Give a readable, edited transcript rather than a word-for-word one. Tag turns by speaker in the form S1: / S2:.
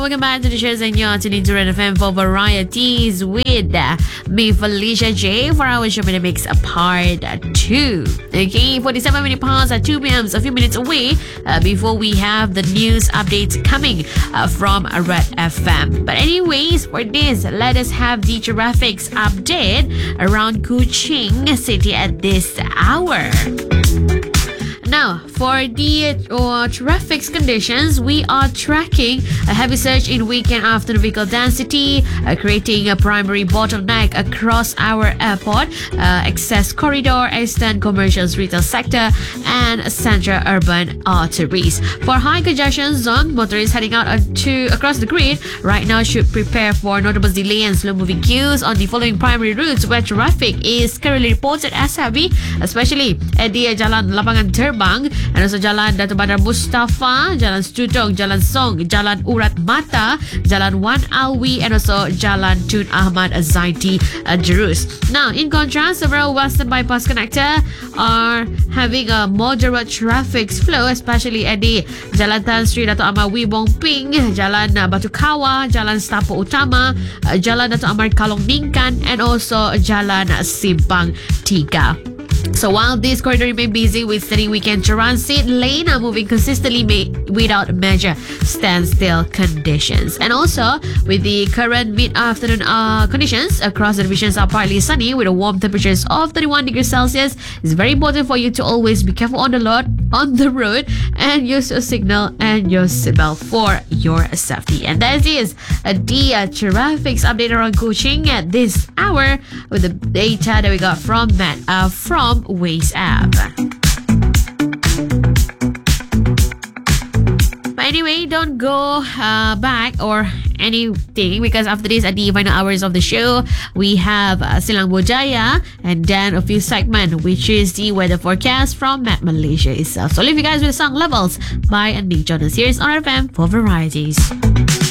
S1: welcome back to the show and you're tuning to Red FM for varieties with me, Felicia J, for our show in the mix part 2. Okay, 47 minutes past at 2 p.m. So a few minutes away before we have the news updates coming from Red FM. But anyways, for this, let us have the traffic update around Kuching City at this hour. Now, for the traffic conditions, we are tracking a heavy surge in weekend afternoon vehicle density, creating a primary bottleneck across our airport, access corridor, eastern commercial retail sector, and central urban arteries. For high congestion zone, motorists heading out across the grid right now should prepare for notable delay and slow-moving queues on the following primary routes where traffic is currently reported as heavy, especially at the Jalan Lapangan Terbang and also Jalan Dato' Bandar Mustafa, Jalan Stutong, Jalan Song, Jalan Urat Mata, Jalan Wan Alwi, and also Jalan Tun Ahmad Zaidi Jerus. Now, in contrast, several western bypass connector are having a moderate traffic flow, especially at the Jalan Tan Sri Dato' Amar Wee Bong Ping, Jalan Batu Kawa, Jalan Setapo Utama, Jalan Dato' Amar Kalong Ningkan, and also Jalan Simpang 3. So while this corridor remain busy with steady weekend transit, lane are moving consistently without major standstill conditions. And also, with the current mid-afternoon conditions across the divisions are partly sunny with a warm temperatures of 31 degrees Celsius. It's very important for you to always be careful on the road and use your signal and your seatbelt for your safety. And that is the traffic update around Kuching at this hour with the data that we got from Matt from Waze app. But anyway, don't go back or anything, because after this, at the final hours of the show, we have Silang Bojaya and then a few segment, which is the weather forecast from Met Malaysia itself. So leave you guys with song Levels by Nick Jonas. Here's on RFM for varieties.